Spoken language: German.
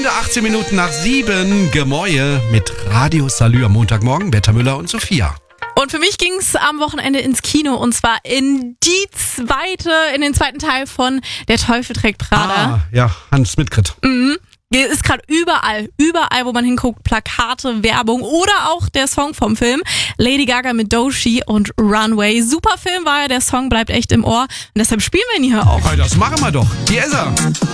18 Minuten nach 7, Gemäue mit Radio Salü am Montagmorgen, Berta Müller und Sophia. Und für mich ging's am Wochenende ins Kino und zwar in den zweiten Teil von Der Teufel trägt Prada. Ja, Hans Mitkrit. Ist gerade überall, wo man hinguckt, Plakate, Werbung oder auch der Song vom Film. Lady Gaga mit Doechii und Runway. Super Film war ja, der Song bleibt echt im Ohr und deshalb spielen wir ihn hier auch. Das machen wir doch. Hier ist er.